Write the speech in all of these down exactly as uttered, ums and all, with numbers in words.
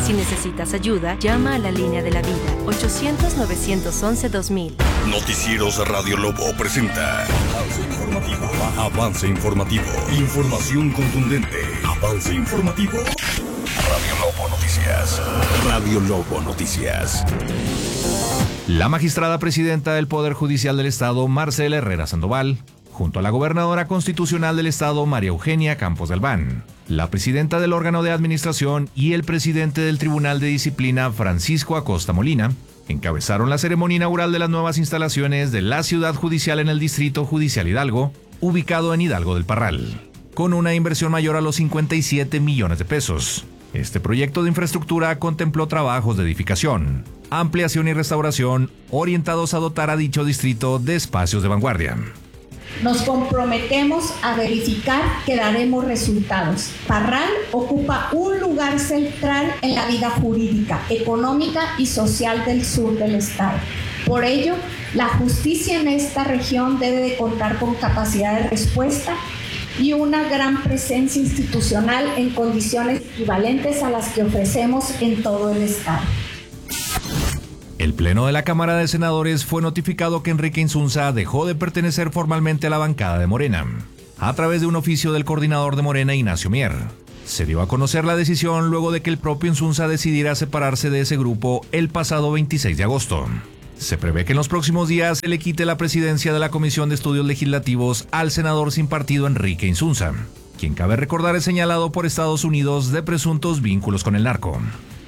Si necesitas ayuda, llama a la línea de la vida, ochocientos, novecientos once, dos mil. Noticieros Radio Lobo presenta Avance Informativo. Avance Informativo. Información contundente. Avance Informativo. Radio Lobo Noticias. Radio Lobo Noticias. La magistrada presidenta del Poder Judicial del Estado, Marcela Herrera Sandoval, junto a la gobernadora constitucional del Estado, María Eugenia Campos Galván, la presidenta del órgano de administración y el presidente del Tribunal de Disciplina, Francisco Acosta Molina, encabezaron la ceremonia inaugural de las nuevas instalaciones de la Ciudad Judicial en el Distrito Judicial Hidalgo, ubicado en Hidalgo del Parral, con una inversión mayor a los cincuenta y siete millones de pesos. Este proyecto de infraestructura contempló trabajos de edificación, ampliación y restauración orientados a dotar a dicho distrito de espacios de vanguardia. Nos comprometemos a verificar que daremos resultados. Parral ocupa un lugar central en la vida jurídica, económica y social del sur del estado. Por ello, la justicia en esta región debe de contar con capacidad de respuesta y una gran presencia institucional en condiciones equivalentes a las que ofrecemos en todo el estado. El Pleno de la Cámara de Senadores fue notificado que Enrique Insunza dejó de pertenecer formalmente a la bancada de Morena, a través de un oficio del coordinador de Morena, Ignacio Mier. Se dio a conocer la decisión luego de que el propio Insunza decidiera separarse de ese grupo el pasado veintiséis de agosto. Se prevé que en los próximos días se le quite la presidencia de la Comisión de Estudios Legislativos al senador sin partido Enrique Insunza, quien cabe recordar es señalado por Estados Unidos de presuntos vínculos con el narco.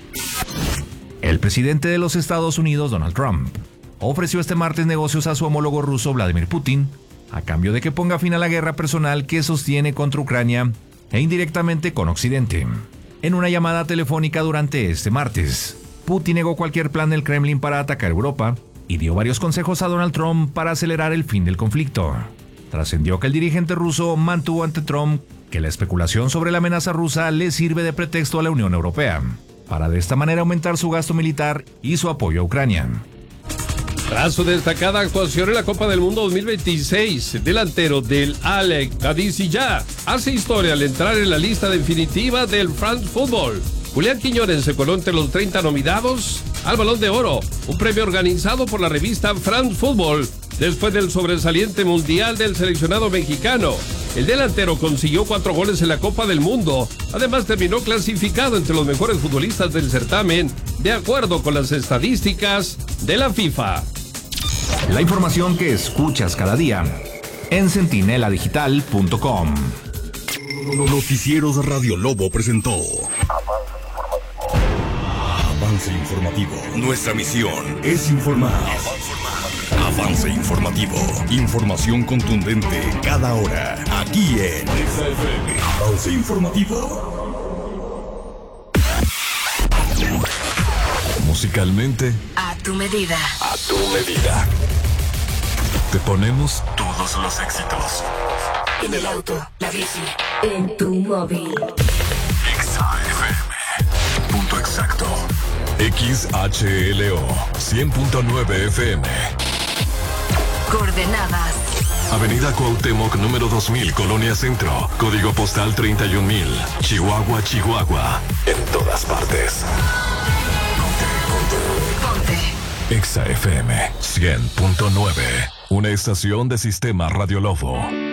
El presidente de los Estados Unidos, Donald Trump, ofreció este martes negocios a su homólogo ruso Vladimir Putin, a cambio de que ponga fin a la guerra personal que sostiene contra Ucrania e indirectamente con Occidente. En una llamada telefónica durante este martes, Putin negó cualquier plan del Kremlin para atacar Europa y dio varios consejos a Donald Trump para acelerar el fin del conflicto. Trascendió que el dirigente ruso mantuvo ante Trump que la especulación sobre la amenaza rusa le sirve de pretexto a la Unión Europea, para de esta manera aumentar su gasto militar y su apoyo a Ucrania. Tras su destacada actuación en la Copa del Mundo dos mil veintiséis, el delantero del Al Qadisiyah hace historia al entrar en la lista definitiva del France Football. Julián Quiñones se coló entre los treinta nominados al Balón de Oro, un premio organizado por la revista France Football, después del sobresaliente mundial del seleccionado mexicano. El delantero consiguió cuatro goles en la Copa del Mundo. Además, terminó clasificado entre los mejores futbolistas del certamen, de acuerdo con las estadísticas de la FIFA. La información que escuchas cada día en centinela digital punto com. Noticieros Radio Lobo presentó Avance Informativo. Nuestra misión es informar. Avance Informativo. Información contundente cada hora. Aquí en Avance Informativo. Musicalmente, A tu medida. a tu medida. Te ponemos todos los éxitos. En el auto, la bici, en tu móvil. X A F M. Punto exacto. X H L O cien punto nueve F M. Coordenadas. Avenida Cuauhtémoc número dos mil, Colonia Centro. Código postal treinta y un mil. Chihuahua, Chihuahua. En todas partes. Ponte. Exa F M cien punto nueve. Una estación de Sistema Radio Lobo.